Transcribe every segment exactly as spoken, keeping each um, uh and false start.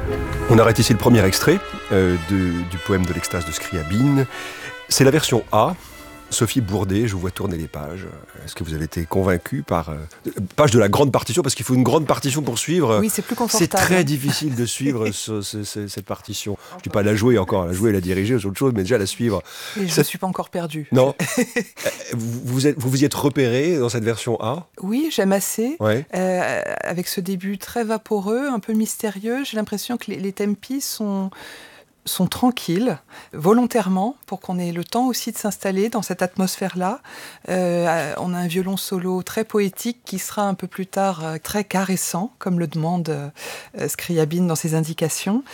On arrête ici le premier extrait euh, de, du poème de l'extase de Scriabine. C'est la version A. Sophie Bourdet, je vous vois tourner les pages. Est-ce que vous avez été convaincue par... Euh, page de la grande partition, parce qu'il faut une grande partition pour suivre. Oui, c'est plus confortable. C'est très difficile de suivre ce, ce, ce, cette partition. Je ne dis pas la jouer encore, la jouer et la diriger, c'est autre chose, mais déjà la suivre. Et je ne suis pas encore perdue. Non. vous, vous, êtes, vous vous y êtes repéré dans cette version A ? Oui, j'aime assez. Ouais. Euh, avec ce début très vaporeux, un peu mystérieux, j'ai l'impression que les, les tempi sont... sont tranquilles, volontairement, pour qu'on ait le temps aussi de s'installer dans cette atmosphère-là. Euh, on a un violon solo très poétique qui sera un peu plus tard euh, très caressant, comme le demande euh, Scriabine dans ses indications.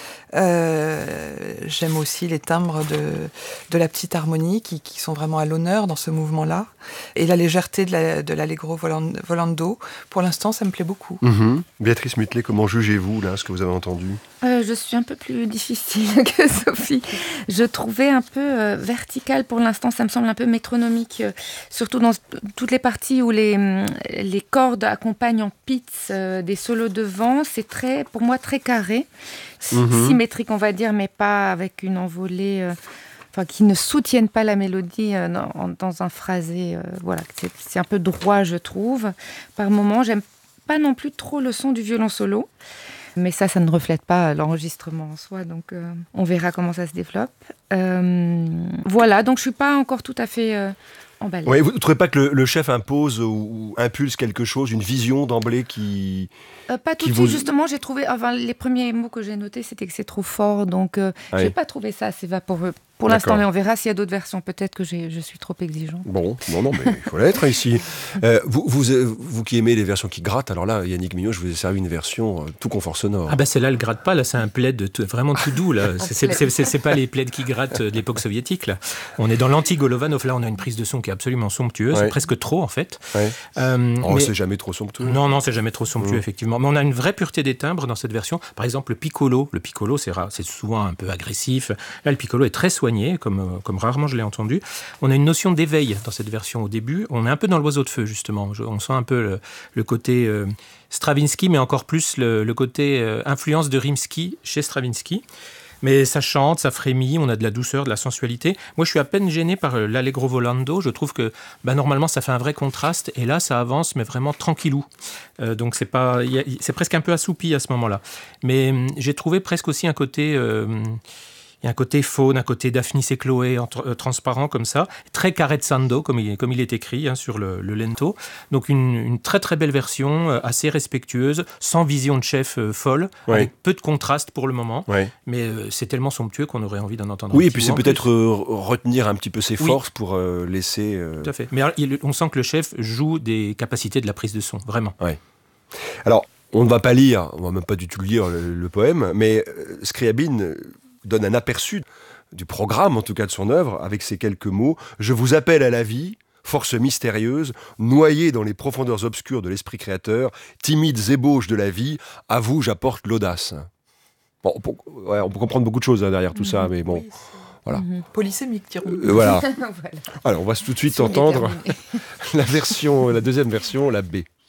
Euh, j'aime aussi les timbres de, de la petite harmonie qui, qui sont vraiment à l'honneur dans ce mouvement-là. Et la légèreté de, la, de l'allegro volando, pour l'instant, ça me plaît beaucoup. Mm-hmm. Béatrice Mutelet, comment jugez-vous là, ce que vous avez entendu ? euh, Je suis un peu plus difficile que Sophie. Je trouvais un peu euh, vertical pour l'instant, ça me semble un peu métronomique, euh, surtout dans toutes les parties où les, les cordes accompagnent en pizz euh, des solos de vent. C'est très, pour moi très carré, mm-hmm. symétrique on va dire, mais pas avec une envolée... Euh, Enfin, qui ne soutiennent pas la mélodie euh, dans, dans un phrasé. Euh, voilà, c'est, c'est un peu droit, je trouve. Par moments, j'aime pas non plus trop le son du violon solo. Mais ça, ça ne reflète pas l'enregistrement en soi. Donc, euh, on verra comment ça se développe. Euh, voilà, donc je suis pas encore tout à fait... Euh, emballée. Ouais, vous ne trouvez pas que le, le chef impose ou, ou impulse quelque chose, une vision d'emblée qui... Euh, pas tout de suite, vous... justement, j'ai trouvé... Enfin, les premiers mots que j'ai notés, c'était que c'est trop fort, donc euh, ouais. je n'ai pas trouvé ça assez vaporeux. Pour D'accord. l'instant, mais on verra s'il y a d'autres versions. Peut-être que j'ai, je suis trop exigeante. Bon, non, non, mais il faut l'être ici. Euh, vous, vous, vous qui aimez les versions qui grattent, alors là, Yannick Mignot, je vous ai servi une version euh, tout confort sonore. Ah bah celle-là, elle gratte pas, là, c'est un plaid tout, vraiment tout doux, là. C'est, c'est, c'est, c'est, c'est pas les plaids qui grattent de l'époque soviétique, là. On est dans l'anti-Golovanov, là, on a une prise de son qui est absolument somptueuse, ouais. presque trop, en fait. Ouais. Euh, oh, mais... c'est jamais trop somptueux. Non, non, c'est jamais trop somptueux, mmh. effectivement. Mais on a une vraie pureté des timbres dans cette version. Par exemple, le piccolo. Le piccolo, c'est, rare, c'est souvent un peu agressif. Là, le piccolo est très soigné, comme... comme rarement je l'ai entendu. On a une notion d'éveil dans cette version au début. On est un peu dans l'oiseau de feu, justement. On sent un peu le, le côté euh, Stravinsky, mais encore plus le, le côté euh, influence de Rimsky chez Stravinsky. Mais ça chante, ça frémit, on a de la douceur, de la sensualité. Moi, je suis à peine gêné par euh, l'allegro volando. Je trouve que bah, normalement, ça fait un vrai contraste. Et là, ça avance, mais vraiment tranquillou. Euh, donc, c'est, pas, y a, c'est presque un peu assoupi à ce moment-là. Mais euh, j'ai trouvé presque aussi un côté... Euh, Il y a un côté faune, un côté Daphnis et Chloé entre, euh, transparent comme ça, très carezzando comme il, comme il est écrit hein, sur le, le lento. Donc une, une très très belle version, euh, assez respectueuse, sans vision de chef euh, folle, ouais. avec peu de contraste pour le moment. Ouais. Mais euh, c'est tellement somptueux qu'on aurait envie d'en entendre oui, un et petit puis peu c'est peut-être euh, retenir un petit peu ses forces oui. pour euh, laisser... Euh... Tout à fait. Mais alors, il, on sent que le chef joue des capacités de la prise de son, vraiment. Ouais. Alors, on ne va pas lire, on ne va même pas du tout lire le, le poème, mais euh, Scriabine... donne un aperçu du programme, en tout cas de son œuvre, avec ces quelques mots. « Je vous appelle à la vie, force mystérieuse, noyée dans les profondeurs obscures de l'esprit créateur, timides ébauches de la vie, à vous j'apporte l'audace. » Bon, on peut, ouais, on peut comprendre beaucoup de choses hein, derrière tout mmh, ça, mais bon, oui, voilà. Mmh. Polysémique, dirons-nous. Euh, voilà. voilà. Alors, on va tout de suite entendre la, version, la deuxième version, la B.